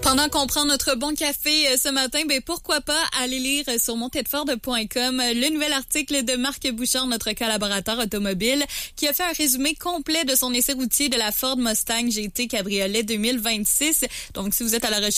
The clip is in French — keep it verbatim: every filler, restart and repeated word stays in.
Pendant qu'on prend notre bon café euh, ce matin, ben pourquoi pas aller lire sur montedford point com euh, le nouvel article de Marc Bouchard, notre collaborateur automobile, qui a fait un résumé complet de son essai routier de la Ford Mustang G T Cabriolet deux mille vingt-six. Donc, si vous êtes à la recherche